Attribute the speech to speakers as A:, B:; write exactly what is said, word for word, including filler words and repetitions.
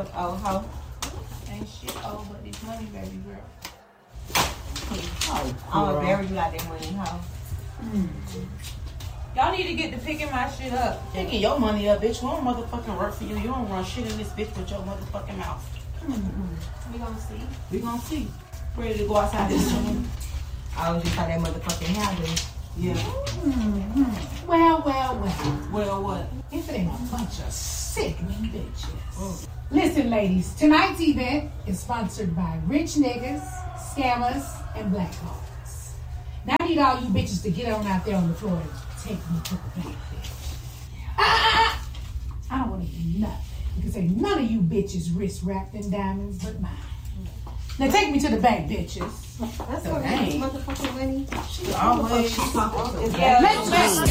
A: old, old hoe.
B: Ain't shit old but this money, baby girl.
A: Oh, I'm gonna bury you out that money, hoe.
B: Mm. Y'all need to get to picking my shit up.
C: Picking your money up, bitch. We don't motherfucking work for you. You don't run shit in this bitch with your motherfucking mouth.
B: Mm-hmm. We gonna see.
C: We gonna see. Ready to go outside this room?
A: I was just how that motherfucking handle.
C: Yeah.
D: Mm-hmm. Well, well, well.
C: Well, what?
D: If it ain't a bunch of sickening bitches.
C: Mm.
D: Listen, ladies, tonight's event is sponsored by Rich Niggas, Scammers, and Black Holes. Now I need all you bitches to get on out there on the floor and take me to the bank, bitch. Ah, ah, ah. I don't want to hear nothing. Because ain't none of you bitches wrist wrapped in diamonds but mine. Now take me to the bank, bitches.
A: That's what I motherfucking money.
C: She always.
A: Yeah,
D: Let's